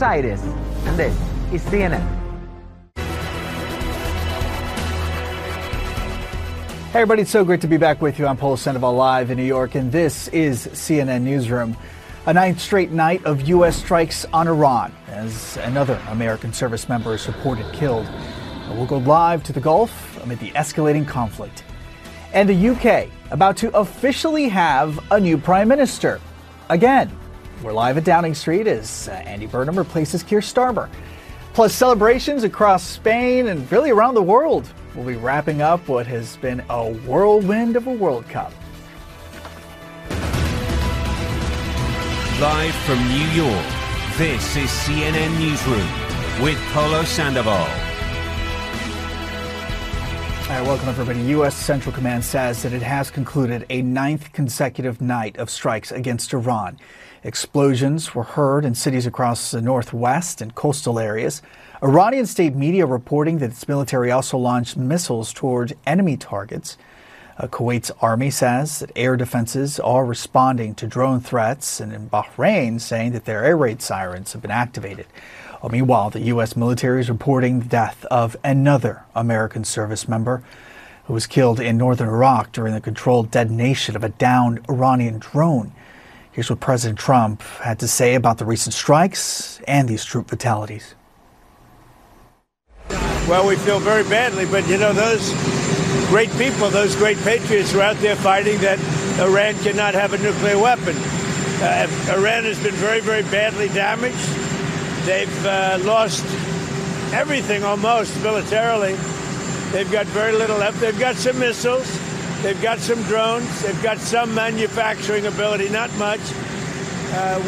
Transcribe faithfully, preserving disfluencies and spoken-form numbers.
Aires. And this is C N N. Hey everybody, it's so great to be back with you. I'm Paulo Sandoval live in New York, and this is C N N Newsroom. A ninth straight night of U S strikes on Iran as another American service member is reported killed. We'll go live to the Gulf amid the escalating conflict. And the U K about to officially have a new prime minister. Again, we're live at Downing Street as uh, Andy Burnham replaces Keir Starmer. Plus celebrations across Spain and really around the world. We'll be wrapping up what has been a whirlwind of a World Cup. Live from New York, this is C N N Newsroom with Paulo Sandoval. All right, welcome everybody. U S Central Command says that it has concluded a ninth consecutive night of strikes against Iran. Explosions were heard in cities across the northwest and coastal areas. Iranian state media reporting that its military also launched missiles toward enemy targets. Uh, Kuwait's army says that air defenses are responding to drone threats, and in Bahrain saying that their air raid sirens have been activated. Well, meanwhile, the U S military is reporting the death of another American service member who was killed in northern Iraq during the controlled detonation of a downed Iranian drone. Here's what President Trump had to say about the recent strikes and these troop fatalities. Well, we feel very badly, but you know, those great people, those great patriots are out there fighting that Iran cannot have a nuclear weapon. Uh, Iran has been very, very badly damaged. They've uh, lost everything almost militarily. They've got very little left. They've got some missiles. They've got some drones. They've got some manufacturing ability, not much. Uh,